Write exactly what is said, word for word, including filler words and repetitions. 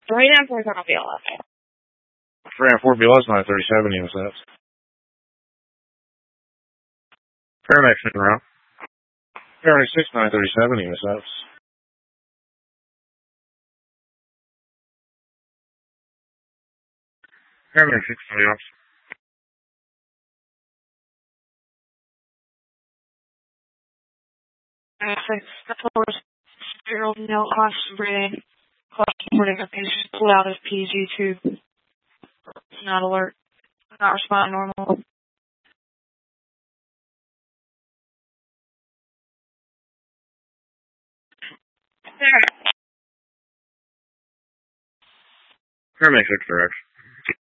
Three nine four zero B L S. three nine four B L S nine thirty-seven E M S. Paramedics in route. Paramedic six nine thirty-seven E M S. Paramedic six three ops. six, four, zero, no, oxygen breathing. Oxygen breathing, a patient pulled out his P G tube. Not alert. Not responding normal. Paramedic six direct.